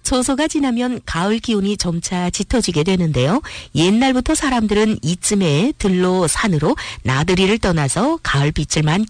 초소가 지나면 가을 기운이 점차 짙어지게 되는데요. 옛날부터 사람들은 이쯤에 들로 산으로 나들이를 떠나서 가을 빛을 만끽